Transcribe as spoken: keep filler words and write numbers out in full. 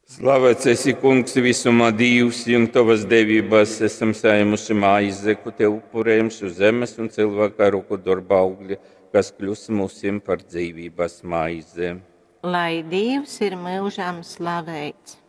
Slavēts esi, Kungs, visumā Dievs, un tavas devības esam saņēmuši maizi, ko te upurējam uz zemes un cilvēka roku darba augļi, kas kļūs mūsim par dzīvības maizi. Lai Dievs ir mūžām slavēts.